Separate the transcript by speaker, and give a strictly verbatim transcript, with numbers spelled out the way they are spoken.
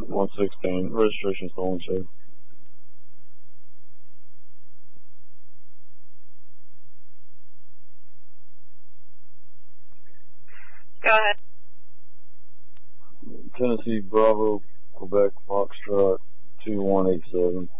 Speaker 1: one sixteen. Registration stolen, sir.
Speaker 2: Go ahead.
Speaker 1: Tennessee Bravo, Quebec Foxtrot two one eight seven.